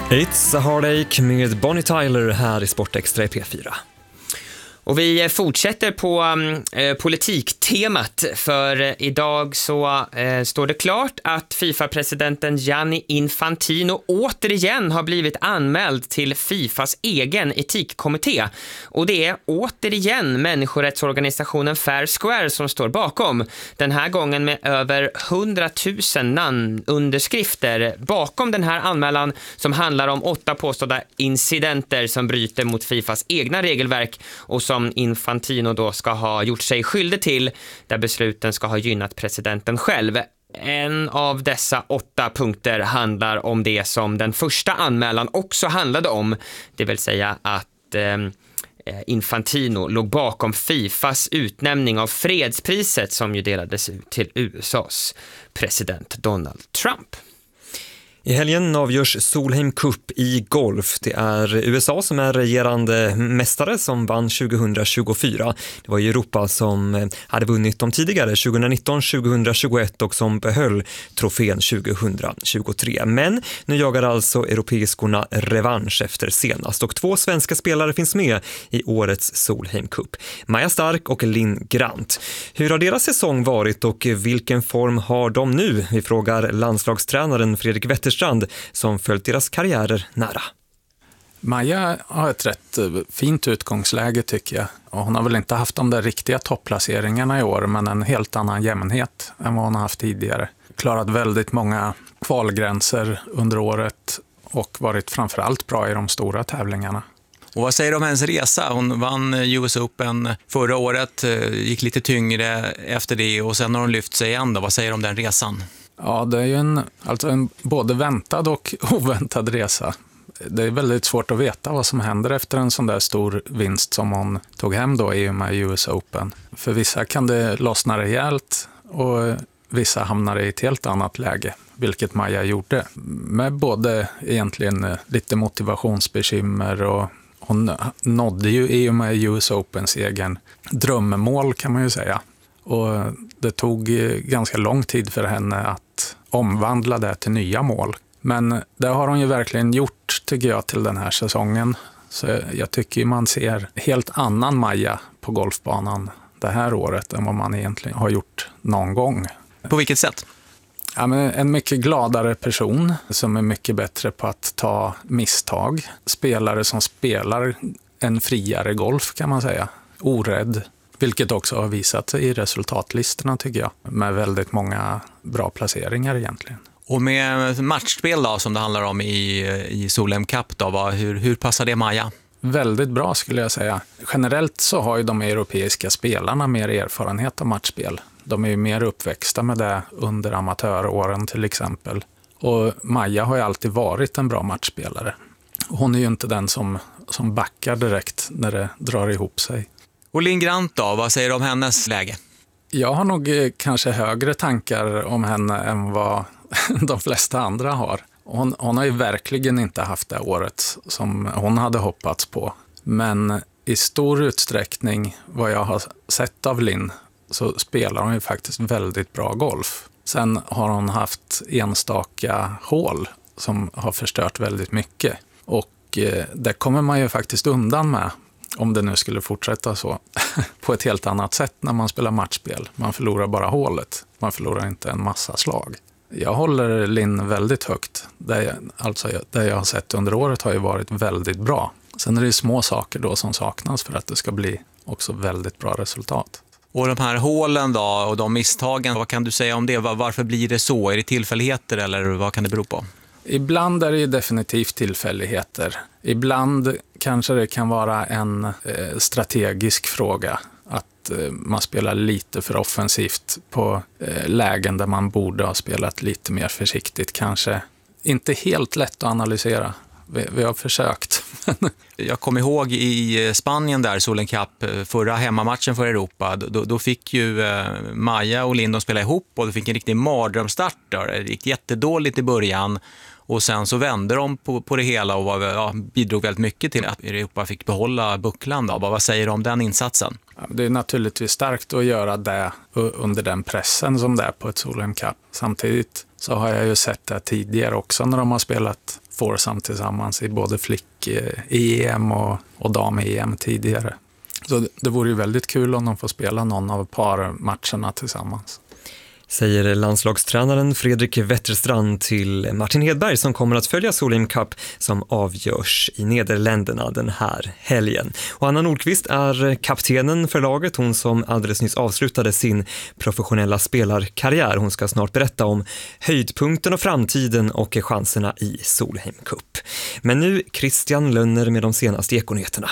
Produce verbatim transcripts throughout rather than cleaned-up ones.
It's a Heartache med Bonnie Tyler här i Sportextra i P fyra. Och vi fortsätter på eh, politiktemat, för idag så eh, står det klart att FIFA-presidenten Gianni Infantino återigen har blivit anmäld till FIFAs egen etikkommitté. Och det är återigen människorättsorganisationen Fair Square som står bakom. Den här gången med över hundratusen namnunderskrifter bakom den här anmälan som handlar om åtta påstådda incidenter som bryter mot FIFAs egna regelverk och som Infantino då ska ha gjort sig skyldig till, där besluten ska ha gynnat presidenten själv. En av dessa åtta punkter handlar om det som den första anmälan också handlade om, det vill säga att eh, Infantino låg bakom FIFAs utnämning av fredspriset som ju delades ut till U S A:s president Donald Trump. I helgen avgörs Solheim Cup i golf. Det är U S A som är regerande mästare som vann tjugohundratjugofyra. Det var Europa som hade vunnit de tidigare tjugonitton tjugohundratjugoett och som behöll trofén tjugohundratjugotre. Men nu jagar alltså europeiskorna revansch efter senast och två svenska spelare finns med i årets Solheim Cup. Maja Stark och Linn Grant. Hur har deras säsong varit och vilken form har de nu? Vi frågar landslagstränaren Fredrik Wetterstrand som följt deras karriärer nära. Maja har ett rätt fint utgångsläge tycker jag. Och hon har väl inte haft de där riktiga topplaceringarna i år, men en helt annan jämnhet än vad hon har haft tidigare. Klarat väldigt många kvalgränser under året och varit framförallt bra i de stora tävlingarna. Och vad säger du om hennes resa? Hon vann U S Open förra året, gick lite tyngre efter det och sen har hon lyft sig igen då. Vad säger du om den resan? Ja, det är ju en, alltså en både väntad och oväntad resa. Det är väldigt svårt att veta vad som händer efter en sån där stor vinst som hon tog hem då i och med U S Open. För vissa kan det lossna rejält och vissa hamnar i ett helt annat läge, vilket Maja gjorde. Med både egentligen lite motivationsbekymmer och hon nådde ju i och med U S Opens egen drömmål kan man ju säga. Och det tog ganska lång tid för henne att omvandla det till nya mål. Men det har hon ju verkligen gjort tycker jag till den här säsongen. Så jag tycker man ser helt annan Maja på golfbanan det här året än vad man egentligen har gjort någon gång. På vilket sätt? Ja, men en mycket gladare person som är mycket bättre på att ta misstag. Spelare som spelar en friare golf kan man säga. Orädd. Vilket också har visat sig i resultatlistorna tycker jag. Med väldigt många bra placeringar egentligen. Och med matchspel då, som det handlar om i, i Solheim Cup då, vad, hur, hur passar det Maja? Väldigt bra skulle jag säga. Generellt så har ju de europeiska spelarna mer erfarenhet av matchspel. De är ju mer uppväxta med det under amatöråren till exempel. Och Maja har ju alltid varit en bra matchspelare. Hon är ju inte den som, som backar direkt när det drar ihop sig. Och Linn Grant då, vad säger du om hennes läge? Jag har nog kanske högre tankar om henne än vad de flesta andra har. Hon, hon har ju verkligen inte haft det året som hon hade hoppats på. Men i stor utsträckning vad jag har sett av Linn så spelar hon ju faktiskt väldigt bra golf. Sen har hon haft enstaka hål som har förstört väldigt mycket. Och eh, det kommer man ju faktiskt undan med. Om det nu skulle fortsätta så, på ett helt annat sätt när man spelar matchspel. Man förlorar bara hålet, man förlorar inte en massa slag. Jag håller Linn väldigt högt. Det jag, alltså, det jag har sett under året har ju varit väldigt bra. Sen är det små saker då som saknas för att det ska bli också väldigt bra resultat. Och de här hålen då och de misstagen, vad kan du säga om det? Varför blir det så? Är det tillfälligheter eller vad kan det bero på? Ibland är det definitivt tillfälligheter. Ibland kanske det kan vara en eh, strategisk fråga. Att eh, man spelar lite för offensivt på eh, lägen där man borde ha spelat lite mer försiktigt. Kanske inte helt lätt att analysera. Vi, vi har försökt. Jag kommer ihåg i Spanien där, Solheim Cup, förra hemmamatchen för Europa. Då, då fick ju eh, Maja och Linn spela ihop och de fick en riktig mardrömstart. Det gick jättedåligt i början. Och sen så vände de på, på det hela och var, ja, bidrog väldigt mycket till att Europa fick behålla bucklan. Då. Vad säger du om den insatsen? Det är naturligtvis starkt att göra det under den pressen som det är på ett Solheim Cup. Samtidigt så har jag ju sett det tidigare också när de har spelat foursome tillsammans i både flick-E M och, och dam-E M tidigare. Så det, det vore ju väldigt kul om de får spela någon av parmatcherna tillsammans. Säger landslagstränaren Fredrik Wetterstrand till Martin Hedberg som kommer att följa Solheim Cup som avgörs i Nederländerna den här helgen. Och Anna Nordqvist är kaptenen för laget, hon som alldeles nyss avslutade sin professionella spelarkarriär. Hon ska snart berätta om höjdpunkten och framtiden och chanserna i Solheim Cup. Men nu Christian Lönner med de senaste ekonyheterna.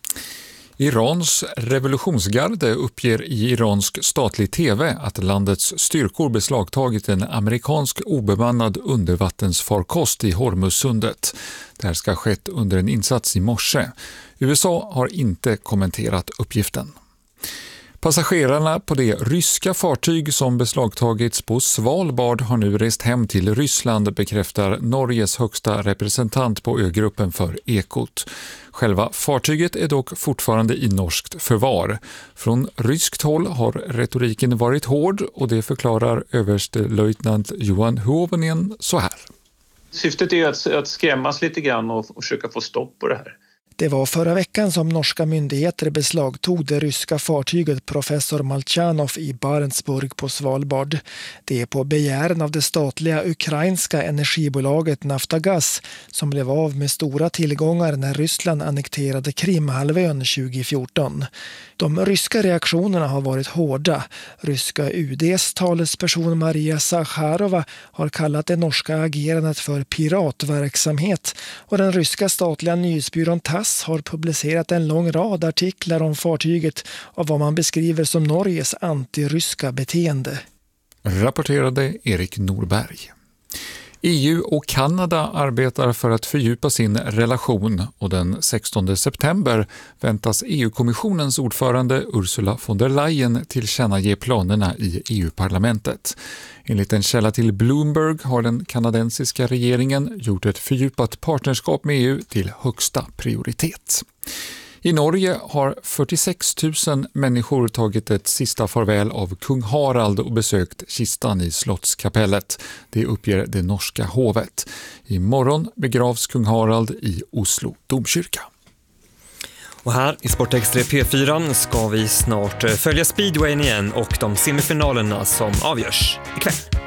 Irans revolutionsgarde uppger i iransk statlig tv att landets styrkor beslagtagit en amerikansk obemannad undervattensfarkost i Hormuzsundet. Det här ska ha skett under en insats i morse. U S A har inte kommenterat uppgiften. Passagerarna på det ryska fartyg som beslagtagits på Svalbard har nu rest hem till Ryssland, bekräftar Norges högsta representant på ögruppen för Ekot. Själva fartyget är dock fortfarande i norskt förvar. Från ryskt håll har retoriken varit hård och det förklarar överstelöjtnant Johan Huovinen så här. Syftet är att, att skrämmas lite grann och, och försöka få stopp på det här. Det var förra veckan som norska myndigheter beslagtog det ryska fartyget Professor Malchanov i Barentsburg på Svalbard. Det är på begäran av det statliga ukrainska energibolaget Naftagaz som blev av med stora tillgångar när Ryssland annekterade Krimhalvön tjugo fjorton. De ryska reaktionerna har varit hårda. Ryska U D:s talesperson Maria Zakharova har kallat det norska agerandet för piratverksamhet och den ryska statliga nyhetsbyrån Tass har publicerat en lång rad artiklar om fartyget och vad man beskriver som Norges antiryska beteende. Rapporterade Erik Norberg. E U och Kanada arbetar för att fördjupa sin relation och den sextonde september väntas E U-kommissionens ordförande Ursula von der Leyen tillkännage planerna i E U-parlamentet. Enligt en källa till Bloomberg har den kanadensiska regeringen gjort ett fördjupat partnerskap med E U till högsta prioritet. I Norge har fyrtiosex tusen människor tagit ett sista farväl av kung Harald och besökt kistan i Slottskapellet. Det uppger det norska hovet. Imorgon begravs kung Harald i Oslo domkyrka. Och här i Sportextra P fyra ska vi snart följa speedwayen igen och de semifinalerna som avgörs ikväll.